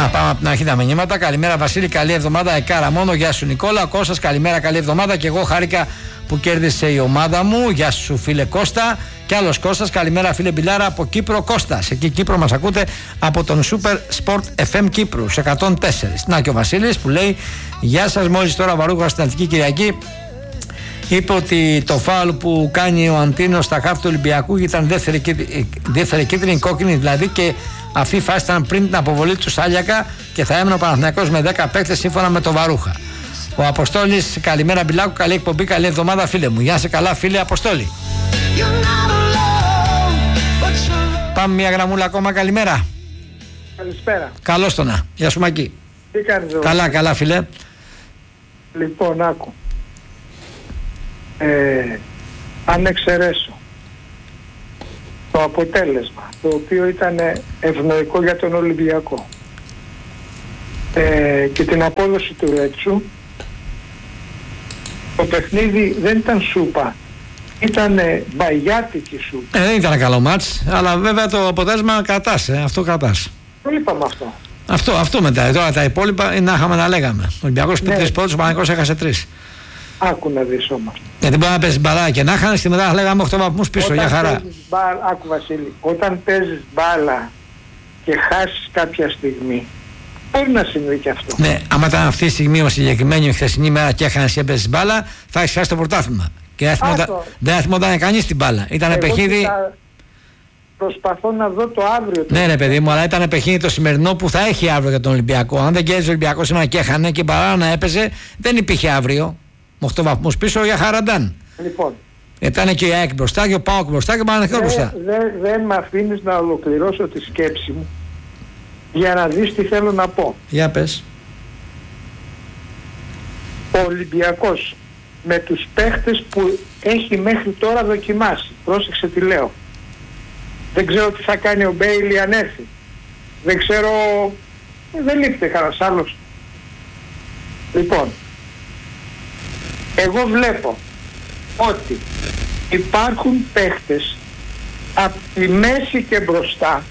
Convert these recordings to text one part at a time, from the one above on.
Να πάμε από την αρχή τα μηνύματα. Καλημέρα Βασίλη, καλή εβδομάδα. Εκάρα μόνο. Γεια σου Νικόλα. Κώστας, καλημέρα, καλή εβδομάδα. Και εγώ χάρηκα που κέρδισε η ομάδα μου. Γεια σου φίλε Κώστα. Και άλλος Κώστας, καλημέρα φίλε Μπιλάρα από Κύπρο. Κώστας, εκεί Κύπρο μας ακούτε από τον Super Sport FM Κύπρου σε 104. Να και ο Βασίλης που λέει: γεια σας, μόλις τώρα Βαρούγα στην Αττική Κυριακή είπε ότι το φάουλ που κάνει ο Αντίνος στα χάφη του Ολυμπιακού ήταν δεύτερη κίτρινη, κόκκινη δηλαδή, και αυτή η φάση ήταν πριν την αποβολή του Σάλιακα και θα έμενε ο Παναθηναϊκός με 10 παίκτες σύμφωνα με το Βαρούχα. Ο Αποστόλης, καλημέρα Μπιλάκου, καλή εκπομπή, καλή εβδομάδα φίλε μου. Γεια σε καλά φίλε Αποστόλη. Πάμε μια γραμμούλα ακόμα, καλημέρα. Καλησπέρα. Καλώς το να. Γεια σου Μακή. Τι κάνεις? Καλά, καλά φίλε. Λοιπόν, άκου. Αν εξαιρέσω το αποτέλεσμα, το οποίο ήταν ευνοϊκό για τον Ολυμπιακό, και την απόδοση του Ρέτσου, το παιχνίδι δεν ήταν σούπα, ήταν μπαγιάτικη σούπα. Δεν ήταν καλό μάτς, αλλά βέβαια το αποτέλεσμα κρατάς, αυτό κρατάς. Το είπαμε αυτό. Αυτό μετά. Τώρα τα υπόλοιπα να είχαμε να λέγαμε. Ο Ολυμπιακός πήρε 3 πόντους, ο Παναθηναϊκός έχασε 3. Άκου να δεις όμως. Γιατί μπορεί να παίζεις μπαλά και να χάνεις, στη μετά λέγαμε 8 βαθμούς πίσω, για χαρά. Άκου Βασίλη, όταν παίζεις μπάλα και χάσεις κάποια στιγμή, μπορεί να συμβεί και αυτό. Ναι, άμα ήταν αυτή τη στιγμή, ο συγκεκριμένη η χθεσινή μέρα και έχανες και έπαιζες μπάλα, θα έχεις χάσει το πρωτάθλημα. Και δεν θα θυμόταν κανείς την μπάλα. Ήταν παιχνίδι. Προσπαθώ να δω το αύριο. Ναι, ρε παιδί μου, αλλά ήταν παιχνίδι το σημερινό που θα έχει αύριο για τον Ολυμπιακό. Αν δεν κέρδιζε ο Ολυμπιακός σήμερα και έχανε και παρά να έπαιζε, δεν υπήρχε αύριο. Με 8 βαθμούς πίσω για χαραντάν. Λοιπόν. Ήταν και η ΑΕΚ μπροστά και ο ΠΑΟΚ μπροστά και ο Παναθηναϊκός μπροστά. Δεν με αφήνεις να ολοκληρώσω τη σκέψη μου για να δεις τι θέλω να πω. Για πες. Ο Ολυμπιακός με τους παίχτες που έχει μέχρι τώρα δοκιμάσει, πρόσεξε τι λέω, δεν ξέρω τι θα κάνει ο Μπέιλι αν έρθει, δεν ξέρω, δεν λείπεται κανένας άλλος. Λοιπόν, εγώ βλέπω ότι υπάρχουν παίχτες από τη μέση και μπροστά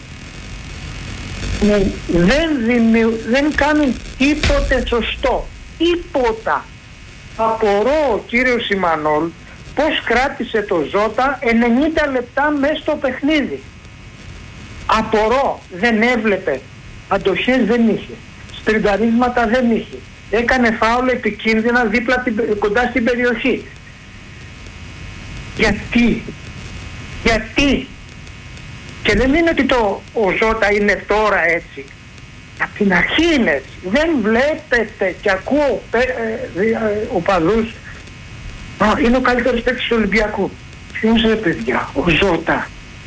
που δεν κάνουν τίποτε σωστό. Τίποτα. Απορώ ο κύριος Σιμανόλ πως κράτησε το Ζώτα 90 λεπτά μέσα στο παιχνίδι. Απορώ. Δεν έβλεπε. Αντοχές δεν είχε. Στρινταρίσματα δεν είχε. Έκανε φάουλ επικίνδυνα δίπλα κοντά στην περιοχή. Γιατί? Και δεν είναι ότι ο Ζώτα είναι τώρα έτσι. Από την αρχή είναι έτσι. Δεν βλέπετε και ακούω οπαδούς. Είναι ο καλύτερος παίκτης του Ολυμπιακού. Ποιος ρε παιδιά? Ο Ζώτα.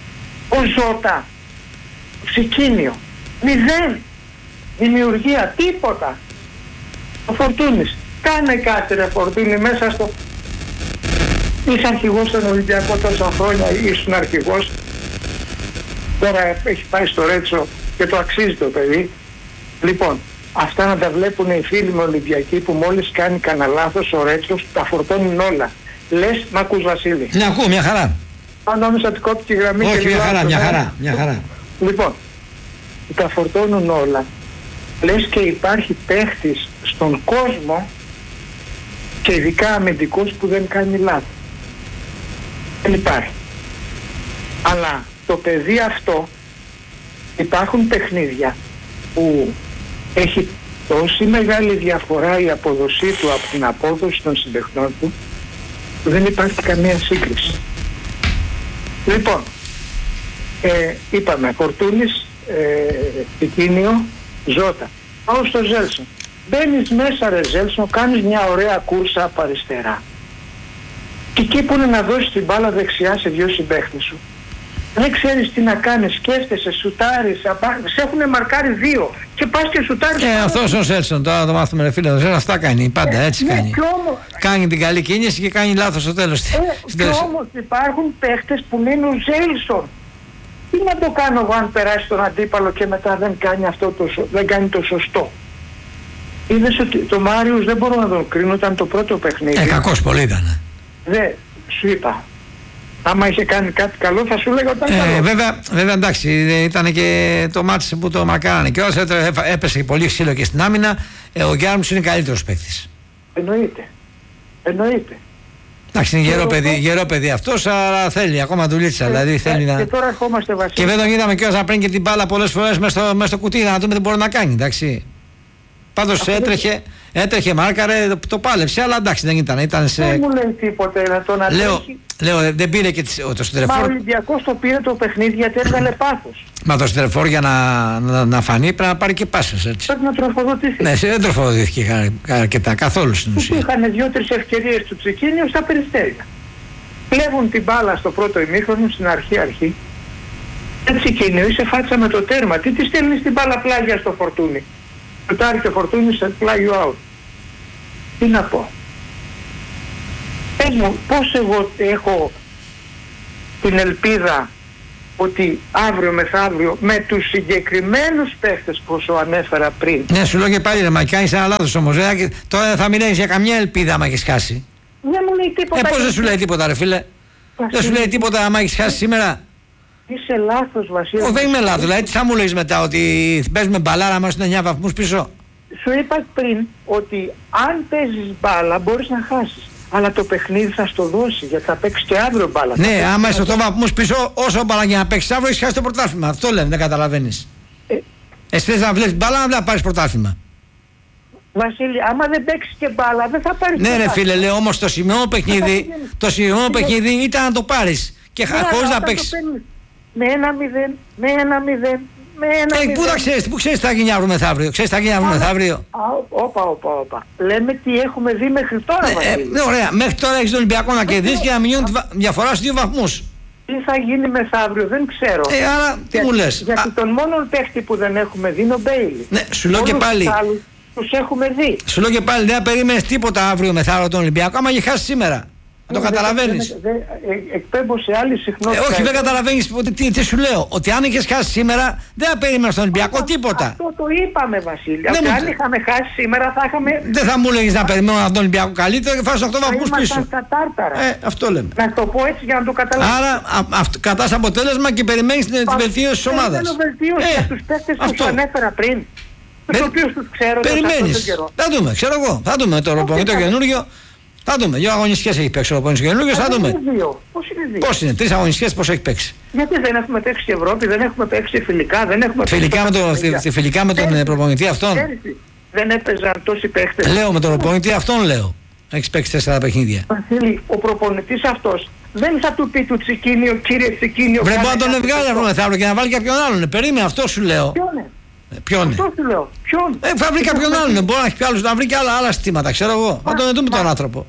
Ξεκίνιο. 0. Δημιουργία. Τίποτα. Ο Φορτούνης. Κάνε κάτι ρε Φορτούνη μέσα στο... Είσαι αρχηγός στον Ολυμπιακό τόσα χρόνια, ήσουν αρχηγός. Τώρα έχει πάει στο Ρέτσο και το αξίζει το παιδί. Λοιπόν, αυτά να τα βλέπουν οι φίλοι με Ολυμπιακοί που μόλις κάνει κανένα λάθος ο Ρέτσος, τα φορτώνουν όλα. Λες, μ' ακούς Βασίλη? Ναι, ακούω, μια χαρά. Αν νόμιζα ότι κόπηκε η γραμμή. Όχι, μια χαρά. Λοιπόν, τα φορτώνουν όλα. Λες και υπάρχει παίχτης στον κόσμο και ειδικά αμυντικός που δεν κάνει λάθος. Δεν υπάρχει. Αλλά το παιδί αυτό, υπάρχουν παιχνίδια που έχει τόση μεγάλη διαφορά η απόδοσή του από την απόδοση των συμπαιχνών του που δεν υπάρχει καμία σύγκριση. Λοιπόν, είπαμε Φορτούνης, Πικίνιο, Ζώτα. Πάω στο Ζέλσον. Μπαίνεις μέσα ρε Ζέλσον, κάνεις μια ωραία κούρσα από αριστερά. Και εκεί που είναι να δώσεις την μπάλα δεξιά σε 2 συμπαίχτες σου, δεν ξέρεις τι να κάνεις, σκέφτεσαι, σουτάρεις, σε έχουν μαρκάρει 2 και πας και σουτάρεις. Αυτός ο Σέλσον, τώρα το μάθουμε ρε φίλε, αυτά κάνει, πάντα έτσι κάνει. Κάνει την καλή κίνηση και κάνει λάθος στο τέλος. Και όμως υπάρχουν παίχτες που είναι ο Ζέλσον. Τι να το κάνω εγώ αν περάσει τον αντίπαλο και μετά δεν κάνει το σωστό. Είδες ότι το Μάριους δεν μπορώ να τον κρίνω, ήταν το πρώτο παιχνίδι. Κακός πολύ ήταν. Σου είπα, Άμα είχε κάνει κάτι καλό θα σου λέγα ότι ήταν καλό. Βέβαια εντάξει, ήταν και το μάτς που το μακάρανε και όσο έπεσε πολύ ξύλο και στην άμυνα, ο Γιάννης είναι καλύτερος παίκτης. Εννοείται. Εντάξει, είναι γερό παιδί αυτός, αλλά θέλει ακόμα δουλίτσα. Δηλαδή θέλει να... Και τώρα ερχόμαστε, Βασίλη. Και δεν τον είδαμε κιόλας να παίρνει και την μπάλα πολλές φορές μέσα στο κουτί, να δούμε τι μπορεί να κάνει, εντάξει. Πάντως έτρεχε, μάρκαρε, το πάλεψε, αλλά εντάξει δεν ήταν σε... Δεν μου λέει τίποτε να τον αντέχει. Λέω, δεν πήρε και το συντρεφόρ. Μα ο Ολυμπιακός το πήρε το παιχνίδι γιατί έβγαλε πάθος. Μα το συντρεφόρ για να φανεί πρέπει να πάρει και πάσες, έτσι. Πρέπει να τροφοδοτηθεί. Ναι, δεν τροφοδοτήθηκε αρκετά, καθόλου στην ουσία. Είχαν 2-3 ευκαιρίες του Τσικίνιου στα περιστέρια. Κλέβουν την μπάλα στο πρώτο ημίχρονο, στην αρχή. Τσικίνιο, είσαι φάτσα με το τέρμα. Τι τη στέλνεις την μπάλα πλάγια στο Φορτούνι. Ρωτάρει και ο Φορτούνις σε πλάγιο out. Τι να πω. Πες μου, πώς εγώ έχω την ελπίδα ότι αύριο μεθαύριο με τους συγκεκριμένους παίχτες που σου ανέφερα πριν. Ναι, σου λέω και πάλι ρε, μα κάνεις ένα λάθος όμως. Τώρα θα μιλήσεις για καμιά ελπίδα άμα έχεις χάσει. Δεν μου λέει τίποτα. Πώς δεν σου λέει τίποτα ρε φίλε. Δεν σου λέει τίποτα άμα έχεις χάσει σήμερα. Είσαι λάθος, Βασίλη. Δεν είμαι λάθος, δηλαδή τι θα μου λες μετά, ότι παίζουμε μπαλάρα μας είναι 9 βαθμούς πίσω. Σου είπα πριν ότι αν παίζεις μπάλα μπορείς να χάσεις. Αλλά το παιχνίδι θα στο δώσει, γιατί θα παίξει και αύριο μπάλα. Ναι, άμα είσαι 8 βαθμούς πίσω, όσο μπάλα και να παίξεις αύριο, έχεις χάσει το πρωτάθλημα. Αυτό λένε, δεν καταλαβαίνεις. Εσύ θες να βλέπεις μπάλα, να πάρεις πρωτάθλημα. Βασίλη, άμα δεν παίξεις και μπάλα, δεν θα πάρεις. Ναι, ρε φίλε, λέω όμως το σημερινό παιχνίδι ήταν να το πάρεις. Και χωρίς να παίξεις. Με 1-0, με 1-0. Πού θα ξέρεις, πού ξέρεις τι θα γίνει αύριο μεθαύριο. Ξέρεις τι θα γίνει αύριο μεθαύριο. Όπα. Λέμε τι έχουμε δει μέχρι τώρα, Βασίλη. Ναι, ωραία. Μέχρι τώρα έχεις τον Ολυμπιακό να κερδίσει και να μειώνει τη διαφορά στους 2 βαθμούς. Τι θα γίνει μεθαύριο, δεν ξέρω. Άρα τι μου λες. Γιατί τον μόνο παίχτη που δεν έχουμε δει είναι ο Μπέιλι. Ναι, σου λέω και πάλι. Τους έχουμε δει. Σου λέω και πάλι, δεν περίμενες τίποτα αύριο μεθαύριο τον Ολυμπιακό, άμα είχε χάσει σήμερα. Το καταλαβαίνεις. Εκπέμπω σε άλλη συχνότητα. Όχι, δεν καταλαβαίνεις τι σου λέω. Ότι αν είχες χάσει σήμερα, δεν θα περίμενες στον Ολυμπιακό τίποτα. Αυτό το είπαμε, Βασίλη. Αν είχαμε χάσει σήμερα, θα είχαμε. Δεν θα μου έλεγες να περιμένω τον Ολυμπιακό καλύτερο και φάσεις 8 βαθμούς πίσω. Στα τάρταρα. Αυτό λέμε. Να το πω έτσι για να το καταλάβεις. Άρα, κατάς αποτέλεσμα και περιμένεις την βελτίωση της ομάδας. Θέλω βελτίωση για τους παίκτες που σου ανέφερα πριν. Τους οποίους τους ξέρω. Περιμένεις. Θα δούμε, ξέρω εγώ. Θα δούμε το ροπονί το καινούργιο. Θα δούμε. 2 αγωνιστικές έχει παίξει ο Ροπονής καινούργιος, θα δούμε. Πώς είναι, 3 αγωνιστικές πώς έχει παίξει. Γιατί δεν έχουμε παίξει και Ευρώπη, δεν έχουμε παίξει φιλικά, δεν έχουμε παίξει. Φιλικά με τον προπονητή αυτόν. Δεν έπαιζαν τόσοι παίχτες. Λέω με τον προπονητή αυτόν λέω. Έχεις παίξει 4 παιχνίδια. Βασίλη, ο προπονητής αυτός δεν θα του πει του Τσικίνιο, κύριε Τσικίνιο. Πρέπει να τον βγάλει αυτό μεθαύριο και να βάλει κάποιον άλλον. Περίμενε, αυτό σου λέω. Ποιον? Αυτό σου λέω. Ποιον? Θα βρει κάποιον άλλον. Μπορεί να έχει άλλους, να βρει και άλλα στήματα, ξέρω εγώ. Θα τον δούμε τον άνθρωπο.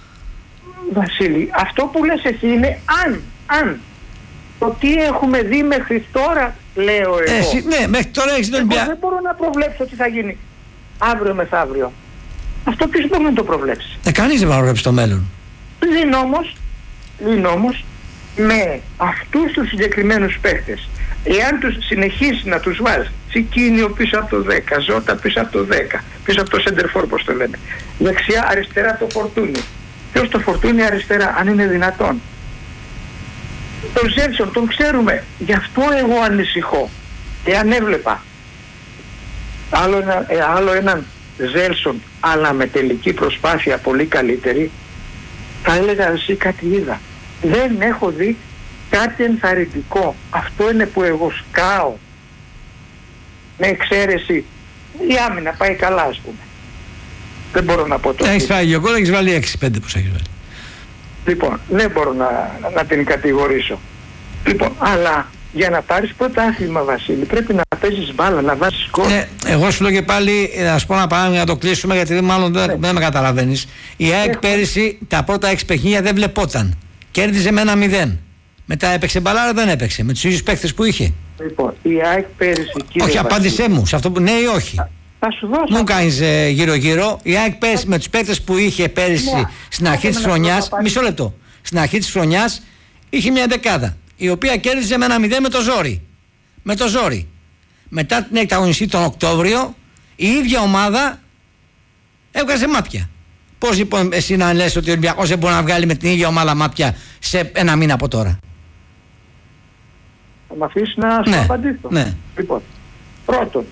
Βασίλη, αυτό που λες εσύ είναι αν. Το τι έχουμε δει μέχρι τώρα, λέω εγώ. Ναι, μέχρι τώρα έχεις τον Ολυμπιακό. Δεν μπορώ να προβλέψω τι θα γίνει αύριο μεθαύριο. Αυτό ποιος μπορεί να το προβλέψει. Κανείς δεν μπορεί να προβλέψει το μέλλον. Πλην όμως με αυτούς τους συγκεκριμένους παίχτες, εάν τους συνεχίσει να τους βάζει Τσικίνιο πίσω από το 10, Ζώτα πίσω από το 10, πίσω από το σεντερφόρ όπως το λένε, δεξιά αριστερά το Φορτούνι, ποιος το Φορτούνι αριστερά αν είναι δυνατόν, τον Ζέλσον τον ξέρουμε, γι' αυτό εγώ ανησυχώ. Εάν έβλεπα άλλο έναν Ζέλσον αλλά με τελική προσπάθεια πολύ καλύτερη, θα έλεγα εσύ κάτι είδα. Δεν έχω δει κάτι ενθαρρυντικό. Αυτό είναι που εγώ σκάω. Με εξαίρεση η άμυνα πάει καλά, ας πούμε. Δεν μπορώ να πω το. Έχεις φάει 2 γκολ, έχεις βάλει 6-5 πως έχεις βάλει. Λοιπόν, δεν μπορώ να την κατηγορήσω. Λοιπόν, αλλά για να πάρεις πρωτάθλημα, Βασίλη, πρέπει να παίζεις μπάλα, να βάζεις γκολ. Εγώ σου λέω και πάλι, να σου πω ένα παράδειγμα να το κλείσουμε, γιατί μάλλον δεν με καταλαβαίνεις. Η ΑΕΚ πέρυσι τα πρώτα 6 παιχνίδια δεν βλεπόταν. Κέρδιζε με 1-0. Μετά έπαιξε μπαλάρα, δεν έπαιξε. Με τους ίδιους παίκτες που είχε. Λοιπόν, η ΑΕΚ πέρυσι. Όχι, απάντησέ μου σε αυτό που ναι ή όχι. Θα σου δώσω. Μου κάνεις γύρω-γύρω. Η ΑΕΚ πέρυσι με τους παίκτες που είχε πέρυσι στην αρχή της χρονιάς. Μισό λεπτό. Στην αρχή της χρονιάς είχε μια δεκάδα. Η οποία κέρδιζε με 1-0 με το ζόρι. Με το ζόρι. Μετά την εκταγωνιστή τον Οκτώβριο, η ίδια ομάδα έβγαζε μάτια. Πώς λοιπόν εσύ να λες ότι ο Ολυμπιακός δεν μπορεί να βγάλει με την ίδια ομάδα μάτια σε ένα μήνα από τώρα? Θα με αφήσει να σου απαντήσω. Ναι. Λοιπόν, πρώτον,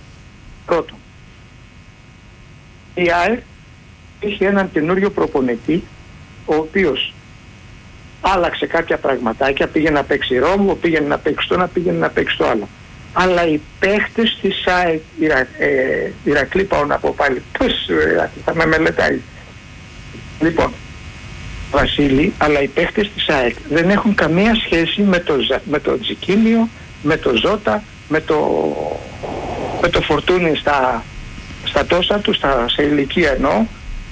η ΑΕΚ είχε έναν καινούριο προπονητή, ο οποίος άλλαξε κάποια πραγματάκια, πήγαινε να παίξει Ρώμο, πήγαινε να παίξει το ένα, πήγαινε να παίξει το άλλο. Αλλά οι παίχτες της ΑΕΚ, Ηρακλή πάω να πω πάλι, πώς θα με μελετάει. Λοιπόν, Βασίλη, αλλά οι παίχτες της ΑΕΚ δεν έχουν καμία σχέση με το Τζικίνιο, με το Ζώτα, με το Φορτούνι στα τόσα του, σε ηλικία εννοώ.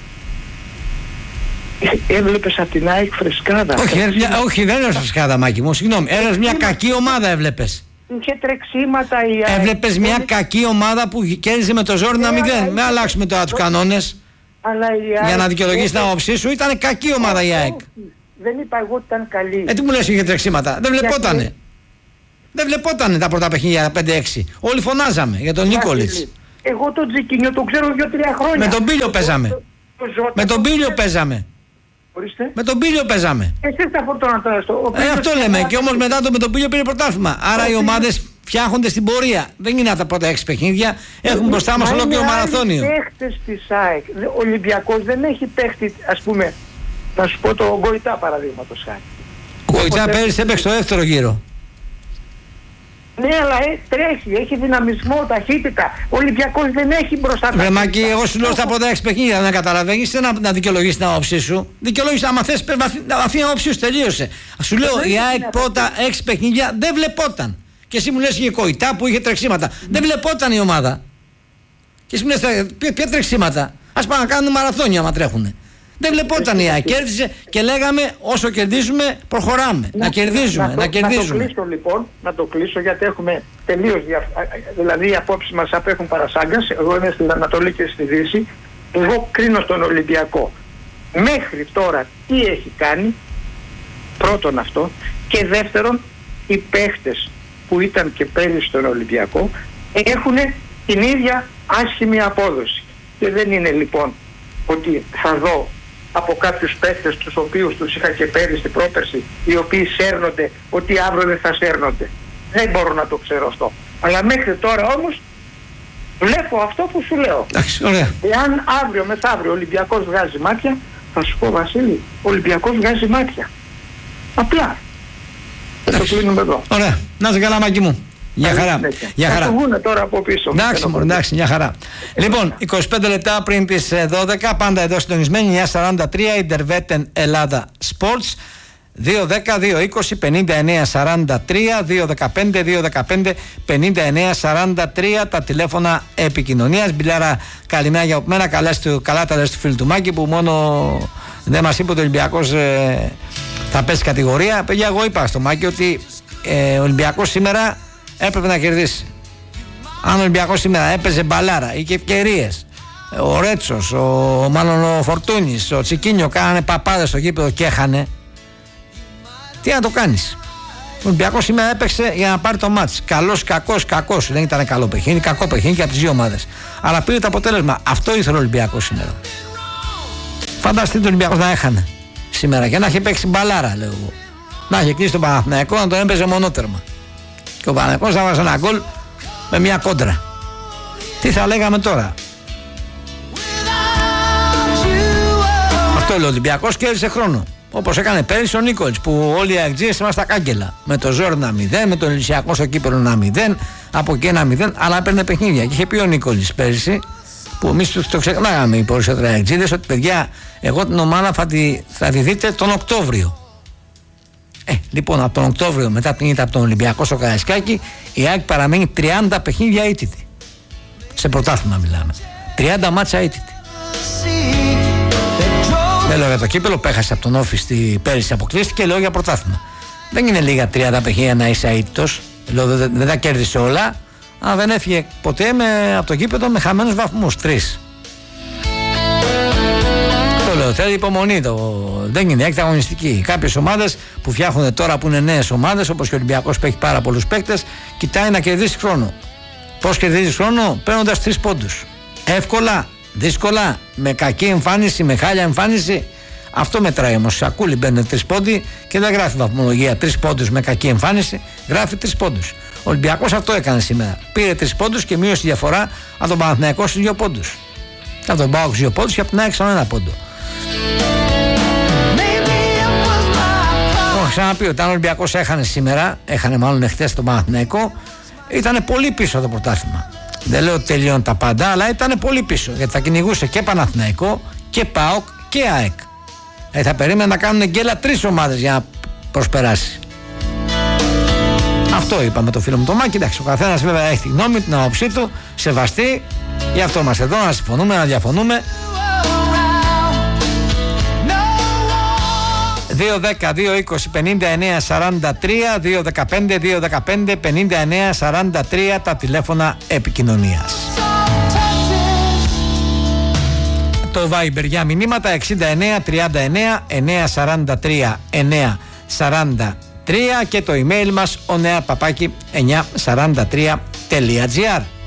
Έβλεπες από την ΑΕΚ φρεσκάδα. Όχι, δεν έβλεπες φρεσκάδα, Μάκη μου, συγγνώμη. Έβλεπες μια κακή ομάδα, έβλεπες. Είχε τρεξίματα η ΑΕΚ. Έβλεπες μια κακή ομάδα που κέρδισε με το ζόρι 1-0. Με αλλάξουμε τώρα τους κανόνες. Για να δικαιολογήσεις την άποψή σου, ήταν κακή ομάδα η ΑΕΚ. Δεν είπα εγώ ότι ήταν καλή. Τι μου λες είχε τρεξίματα? Δεν βλεπότανε. Δεν βλεπότανε τα πρώτα παιχνίδια 5-6. Όλοι φωνάζαμε για τον Νίκολιτς. Εγώ τον Τζικίνιο τον ξέρω 2-3 χρόνια. Με τον Πίλιο παίζαμε. Με τον Πίλιο παίζαμε. Με τον Πίλιο παίζαμε. Εσείς τα φορτώνα τώρα στο. Αυτό λέμε. Και όμως μετά με τον Πίλιο πήρε πρωτάθλημα. Άρα οι ομάδες φτιάχνονται στην πορεία. Δεν είναι τα πρώτα 6 παιχνίδια. Έχουν μπροστά μας ολόκληρο μαραθώνιο. Οι παίχτες της ΑΕΚ. Ο Ολυμπιακός δεν έχει παίχτη, ας πούμε, να σου πω το Γκοϊτά παραδείγματος χάρη. Ο Γκοϊτά πέρυσι έπαιξε στο δεύτερο γύρο. Ναι, αλλά τρέχει, έχει δυναμισμό, ταχύτητα. Ο Ολυμπιακός δεν έχει μπροστά. Ρε Μάκη, εγώ σου λέω στα πρώτα 6 παιχνίδια, δεν καταλαβαίνεις, να δικαιολογήσεις την άποψή σου. Δικαιολογήσεις, άμα θες, αφήνει άποψή σου, τελείωσε. Σου λέω, η ΑΕΚ πρώτα 6 παιχνίδια δεν βλεπόταν. Και εσύ μου λες είχε Κοϊτά που είχε τρεξίματα. Δεν βλεπόταν η ομάδα. Και εσύ μου λες ποια τρεξίματα? Ας πάμε να κάνουν μαραθώνια άμα τρέχουνε. Δεν βλεπόταν η ΑΕΚ. Κέρδισε και λέγαμε όσο κερδίζουμε προχωράμε. Να κερδίζουμε. Να το κλείσω λοιπόν, να το κλείσω γιατί έχουμε τελείως δηλαδή οι απόψεις μας απέχουν παρασάγκας. Εγώ είμαι στην Ανατολή και στη Δύση. Εγώ κρίνω στον Ολυμπιακό. Μέχρι τώρα τι έχει κάνει, πρώτον αυτό, και δεύτερον οι παίχτες που ήταν και πέρυσι στον Ολυμπιακό έχουν την ίδια άσχημη απόδοση. Και δεν είναι λοιπόν ότι θα δω από κάποιους παίκτες τους οποίους τους είχα και πέρυσι πρόπερση, οι οποίοι σέρνονται, ότι αύριο δεν θα σέρνονται. Δεν μπορώ να το ξέρω αυτό. Αλλά μέχρι τώρα όμως βλέπω αυτό που σου λέω. Εάν αύριο μεθαύριο ο Ολυμπιακός βγάζει μάτια, θα σου πω Βασίλη, ο Ολυμπιακός βγάζει μάτια. Απλά. Θα το κλείνουμε εδώ. Ωραία. Να είσαι καλά Μάκη μου. Γεια χαρά. Θα το βγούνε τώρα από πίσω. Εντάξει, μια χαρά. Λοιπόν, 25 λεπτά πριν τις 12, πάντα εδώ συντονισμένοι, 9:43, Ιντερβέτεν Ελλάδα Sports. 2-10-2-20-59-43, 2-15-2-15-59-43 τα τηλέφωνα επικοινωνίας. Μπιλάρα, καλημέρα για μένα. Καλά τα λες του φίλου του Μάκη που μόνο δεν μας είπε ότι ο Ολυμπιακός θα πέσει κατηγορία. Παιδιά, εγώ είπα στο Μάκη ότι ο Ολυμπιακός σήμερα έπρεπε να κερδίσει. Αν ο Ολυμπιακός σήμερα έπαιζε μπαλάρα, είχε ευκαιρίες, ο Ρέτσος, μάλλον ο Φορτούνης, ο Τσικίνιο κάνανε παπάδες στο γήπεδο και έχανε, τι να το κάνεις? Ο Ολυμπιακός σήμερα έπαιξε για να πάρει το μάτς. Καλός, κακός. Δεν ήταν καλό παιχνίδι, κακό παιχνίδι και από τις δύο ομάδες. Αλλά πήρε το αποτέλεσμα. Αυτό ήθελε ο Ολυμπιακός σήμερα. Φανταστείτε τον Ολυμπιακός να έχανε σήμερα και να είχε παίξει μπαλάρα, λέω εγώ. Να είχε κλείσει τον Παναθηναϊκό, να τον έπαιζε μονότερμα. Και ο Παναθηναϊκός θα βάζει ένα γκολ με μια κόντρα. Τι θα λέγαμε τώρα? Αυτό λέει ο Ολυμπιακός, κέρδισε χρόνο. Όπως έκανε πέρυσι ο Νίκολιτς που όλοι οι αεκτζίες είμαστε στα κάγκελα. Με το Ζόρ 1-0, με τον Ηλυσιακό στο κύπελλο 1-0, από εκεί 1-0, αλλά έπαιρνε παιχνίδια. Και είχε πει ο Νίκολιτς πέρυσι, που εμείς το ξεχνάγαμε οι περισσότεροι αεκτζίδες, ότι παιδιά, εγώ την ομάδα θα τη δείτε τον Οκτώβριο. Λοιπόν, από τον Οκτώβριο, μετά την ήττα από τον Ολυμπιακό στο Καραϊσκάκι, η ΑΕΚ παραμένει 30 παιχνίδια αίτητη. Σε πρωτάθλημα μιλάμε. 30 μάτσα αίτητη. Δεν λέω για το κύπελλο, πέχασε από τον Όφη πέρυσι, αποκλείστηκε, λέω για πρωτάθλημα. Δεν είναι λίγα 30 παιχνίδια να είσαι αίτητος. Δεν τα κέρδισε όλα, αλλά δεν έφυγε ποτέ από το κύπελλο με χαμένους βαθμούς. 3. Το λέω, θέλει υπομονή. Δεν είναι έκτα αγωνιστική. Κάποιες ομάδες που φτιάχνουν τώρα που είναι νέες ομάδες, όπως και ο Ολυμπιακός που έχει πάρα πολλούς παίκτες, κοιτάει να κερδίσει χρόνο. Πώς κερδίζει χρόνο? Παίρνοντας 3 πόντους. Εύκολα? δύσκολα, με κακή εμφάνιση, με χάλια εμφάνιση. Αυτό μετράει όμως. Σακούλι μπαίνουν 3 πόντοι και δεν γράφει βαθμολογία 3 πόντους με κακή εμφάνιση, γράφει 3 πόντους. Ο Ολυμπιακός αυτό έκανε σήμερα. Πήρε 3 πόντους και μείωσε τη διαφορά από τον Παναθηναϊκό στους 2 πόντους. Από τον ΠΑΟΚ 2 πόντους και από την ΑΕΚ στον 1 πόντο. Έχω ξαναπεί ότι αν ο Ολυμπιακός έχανε σήμερα, έχανε μάλλον εχθές τον Παναθηναϊκό, ήταν πολύ πίσω από το πρωτάθλημα. Δεν λέω ότι τελειώνουν τα πάντα, αλλά ήταν πολύ πίσω. Γιατί θα κυνηγούσε και Παναθηναϊκό και ΠΑΟΚ και ΑΕΚ. Θα περίμενε να κάνουν γκέλα 3 ομάδες για να προσπεράσει. Αυτό είπαμε το φίλο μου το Μάκη. Εντάξει, ο καθένας βέβαια έχει τη γνώμη, την άποψή του, σεβαστή. Γι' αυτό είμαστε εδώ, να συμφωνούμε, να διαφωνούμε. 2-10-2-20-59-43, 2-15-2-15-59-43 τα τηλέφωνα επικοινωνίας. Το Viber για μηνύματα 69-39-943-943 και το email μας oneapapaki943.gr.